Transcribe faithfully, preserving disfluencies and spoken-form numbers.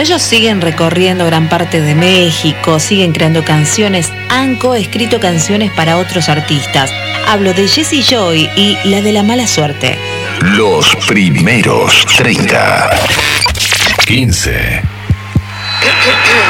ellos siguen recorriendo gran parte de México, siguen creando canciones, han coescrito canciones para otros artistas. Hablo de Jessie Joy y La de la mala suerte. Los primeros treinta. quince.